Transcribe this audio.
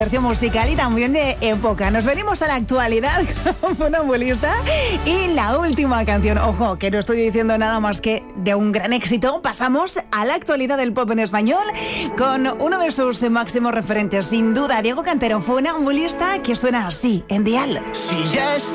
Versión musical y también de época. Nos venimos a la actualidad con Funambulista y la última canción. Ojo, que no estoy diciendo nada más que de un gran éxito. Pasamos a la actualidad del pop en español con uno de sus máximos referentes, sin duda, Diego Cantero, Funambulista, que suena así en Dial. Si ya